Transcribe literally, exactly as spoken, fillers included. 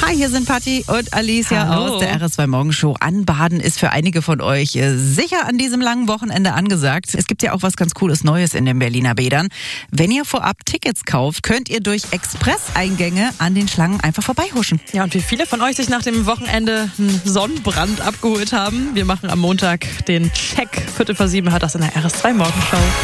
Hi, hier sind Patti und Alicia Hallo. aus der R S zwei Morgenshow. Anbaden ist für einige von euch äh, sicher an diesem langen Wochenende angesagt. Es gibt ja auch was ganz Cooles Neues in den Berliner Bädern. Wenn ihr vorab Tickets kauft, könnt ihr durch Express-Eingänge an den Schlangen einfach vorbeihuschen. Ja, und wie viele von euch sich nach dem Wochenende einen Sonnenbrand abgeholt haben, wir machen am Montag den Check. Viertel vor sieben hat das in der R S zwei Morgenshow.